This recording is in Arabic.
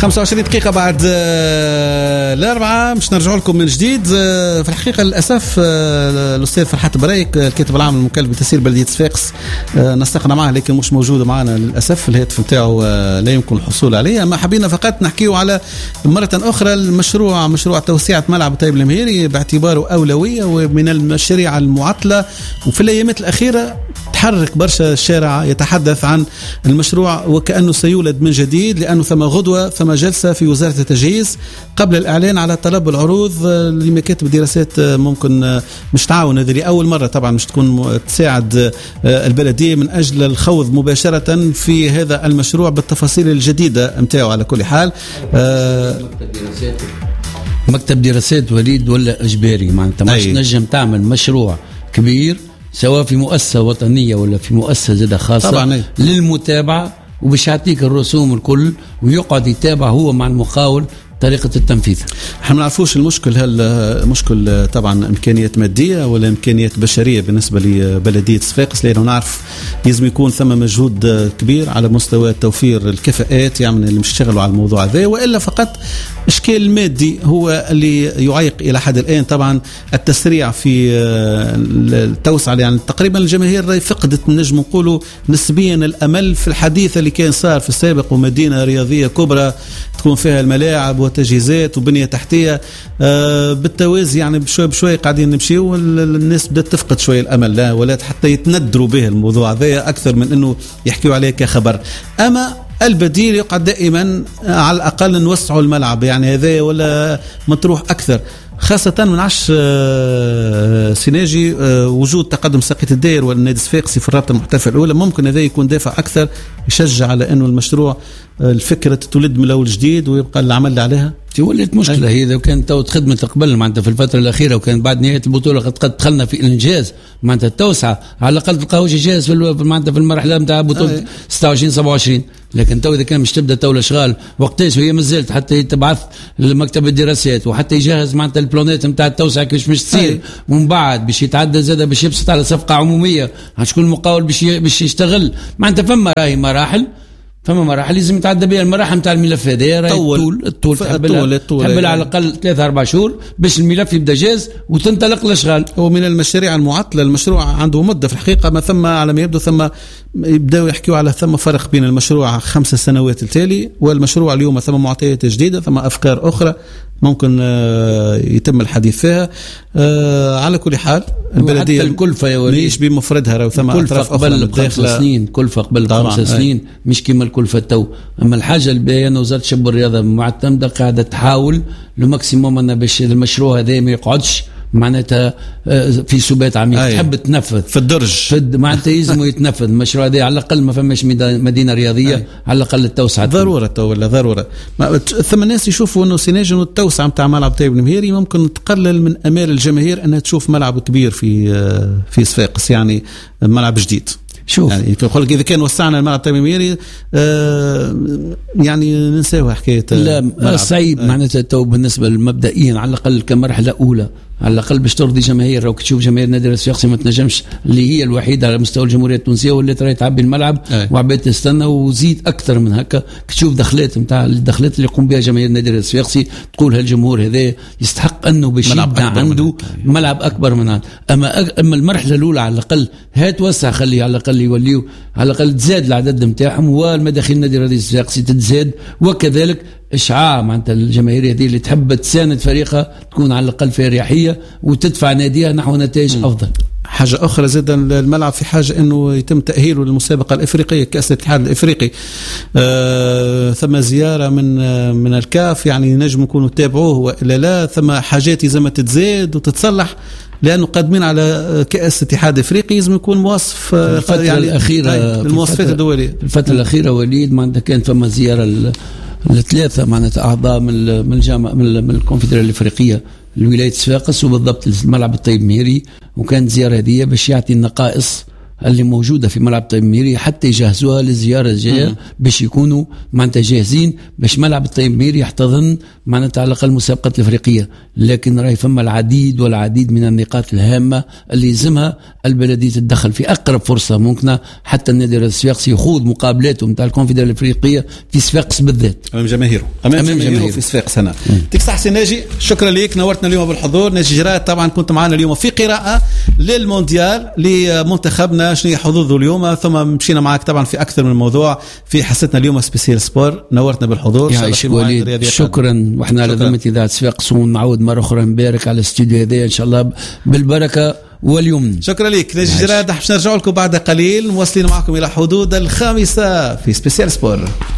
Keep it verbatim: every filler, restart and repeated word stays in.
خمسة وعشرين دقيقة بعد الأربعة مش نرجع لكم من جديد. في الحقيقة للأسف الأستاذ فرحات بريك الكاتب العام المكلف بتسيير بلدية صفاقس نستقنا معه لكن مش موجود معنا للأسف. الهاتف نتاعو لا يمكن الحصول عليه. أما حبينا فقط نحكيه على مرة أخرى المشروع مشروع توسعة ملعب طيب المهيري باعتباره أولوية ومن المشاريع المعطلة، وفي الأيامات الأخيرة تحرك برشا الشارع يتحدث عن المشروع وكأنه سيولد من جديد، لأنه ثم غدوة ثم جلسة في وزارة التجهيز قبل الإعلان على طلب العروض لمكاتب دراسات ممكن مش تعاون هذه أول مرة طبعا مش تكون تساعد البلدية من أجل الخوض مباشرة في هذا المشروع بالتفاصيل الجديدة متاعه. على كل حال مكتب دراسات وليد ولا إجباري، معناتها مش نجم تعمل مشروع كبير سواء في مؤسسة وطنية ولا في مؤسسة زادة خاصة طبعا للمتابعة وبش يعطيك الرسوم الكل ويقعد يتابع هو مع المقاول طريقة التنفيذ. احنا ما نعرفوش المشكل هل مشكل طبعا امكانيات مادية ولا امكانيات بشرية بالنسبة لبلدية صفاقس، لانه نعرف لازم يكون ثم مجهود كبير على مستوى توفير الكفاءات يعني اللي مش يشتغلوا على الموضوع هذا، والا فقط اشكال المادي هو اللي يعيق الى حد الان. طبعا التسريع في التوسعة يعني تقريبا الجماهير فقدت نجم نقولوا نسبيا الامل في الحديث اللي كان صار في السابق، ومدينة رياضية كبرى تكون فيها الملاعب وتجهيزات وبنية تحتية آه بالتوازي يعني بشوي بشوي قاعدين نمشي والناس بدأت تفقد شوي الأمل لا ولا حتى يتندروا به الموضوع هذا أكثر من أنه يحكيوا عليه كخبر. أما البديل يقعد دائما على الأقل نوسعوا الملعب يعني هذا ولا مطروح أكثر، خاصة من عش سيناجي وجود تقدم ساقية الدائر والنادي الصفاقسي في الرابطة المحترفة الأولى ممكن هذا يكون دافع أكثر يشجع على أنه المشروع الفكرة تولد من الأول جديد ويبقى العمل عليها. ولت مشكلة هي إذا كانت تو خدمة قبل معناتها في الفترة الأخيرة وكان بعد نهاية البطولة قد قد دخلنا في الإنجاز معناتها التوسعة على الأقل تلقاوش جاهز في معناتها في المرحلة نتاع بطولة ستة وعشرين سبعة وعشرين، لكن تو إذا كان مش تبدأ تو الأشغال وقتاش وهي مازالت حتى تبعث لمكتب الدراسات وحتى يجهز معناتها البلانات نتاع التوسعة كيفاش مش تصير ومن بعد باش يتعدى زادة باش يبسط على صفقة عمومية شكون المقاول باش باش يشتغل معناتها فما راهي مراحل فما مراحل لازم يتعدى بها المراحل نتاع الملف هذا راهي الطول الطول تحب لها على الأقل ثلاثة أربع شهور باش الملف يبدأ جاهز وتنطلق الأشغال. ومن المشاريع المعطلة المشروع عنده مدة في الحقيقة ما ثم على ما يبدو ثم يبدأوا يحكيوا على ثم فرق بين المشروع خمس سنوات التالي والمشروع اليوم ثم معطيات جديدة ثم أفكار أخرى ممكن يتم الحديث فيها. على كل حال البلدية الكلفة يا وليد ليش بمفردها لو ثم كلفة قبل خمس سنين كلفة قبل خمس سنين مش كما الكلفة تو. أما الحاجة اللي بيان وزارة الشباب والرياضة معتمدة قاعدة تحاول لماكسيموم أن باش المشروع هذا ما يقعدش معناتها في سبات عميق أيه. تحب تنفذ في الدرج في معناتها يلزم يتنفذ المشروع هذا على الأقل ما فماش مدينة رياضية أيه. على الأقل التوسعة ضرورة ولا ضرورة. ثم الناس يشوفوا أنه سيناجي والتوسعة متاع ملعب طيب المهيري ممكن تقلل من أمال الجماهير أنها تشوف ملعب كبير في في صفاقس يعني ملعب جديد. شوف يعني يقول لك إذا كان وسعنا الملعب طيب المهيري آه يعني ننساوها حكاية لا صعيب آه. معناتها تو بالنسبة للمبدئيين على الأقل كمرحلة أولى على الأقل باش ترضي جماهير لو تشوف جماهير نادي الصفاقسي ما تنجمش اللي هي الوحيدة على مستوى الجمهورية التونسية واللي ترى تعبي الملعب أي. وعباد تستنى وزيد أكثر من هكا تشوف دخلات نتاع الدخلات اللي يقوم بها جماهير نادي الصفاقسي تقول هالجمهور هذا يستحق أنه باش يبدا عنده ملعب أكبر من هذا. أما أك... أما المرحلة الأولى على الأقل هات وسع خليه على الأقل يوليو على الأقل تزاد العدد نتاعهم والمداخيل نادي الصفاقسي تتزاد وكذلك إشعاع معناتها الجماهير هذه اللي تحب تساند فريقها تكون على الأقل في اريحيه وتدفع ناديها نحو نتائج أفضل. حاجة أخرى زاد الملعب في حاجة أنه يتم تأهيله للمسابقة الإفريقية كأس الاتحاد الإفريقي. آه ثم زيارة من آه من الكاف يعني نجم يكونوا تابعوه وإلا لا ثم حاجات لازم تتزاد وتتصلح لأنه قادمين على كأس اتحاد إفريقي لازم يكون مواصف الفترة يعني الأخيرة المواصفات الدولية. في الفترة الأخيرة وليد ما عندك كان ثم زيارة الثلاثة معناتها أعضاء من الجامعة من الكونفدرالية الإفريقية لولاية صفاقس وبالضبط الملعب الطيب مهيري وكانت زيارة هذه باش يعطي النقائص اللي موجودة في ملعب طيب ميري حتى يجهزوها للزيارة الجاية باش يكونوا معناتها جاهزين باش ملعب الطيب ميري يحتضن معناتها على الأقل المسابقات الأفريقية. لكن راهي فما العديد والعديد من النقاط الهامة اللي يلزمها البلدية تتدخل في أقرب فرصة ممكنة حتى النادي الصفاقسي يخوض مقابلاته نتاع الكونفدرالية الأفريقية في صفاقس بالذات أمام جماهيره أمام, أمام جماهيره, جماهيره في صفاقس هنا. تكسح حسين ناجي شكرا لك نورتنا اليوم بالحضور. ناجي جراد طبعا كنت معنا اليوم في قراءة للمونديال لمنتخبنا شنو حظوظه اليوم ثم مشينا معك طبعا في أكثر من موضوع في حصتنا اليوم سبيسيال سبور. نورتنا بالحضور شكرا واحنا على ذمة إذاعة صفاقس ونعود مرة أخرى نبارك على الاستوديو هذا إن شاء الله بالبركة واليوم. شكرا لك ناجي جراد. باش نرجع لكم بعد قليل مواصلين معكم إلى حدود الخامسة في سبيسيال سبور.